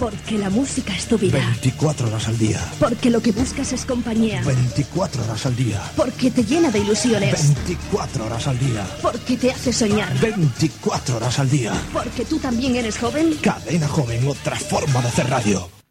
Porque la música es tu vida. 24 horas al día. Porque lo que buscas es compañía. 24 horas al día. Porque te llena de ilusiones. 24 horas al día. Porque te hace soñar. 24 horas al día. Porque tú también eres joven. Cadena Joven, otra forma de hacer radio.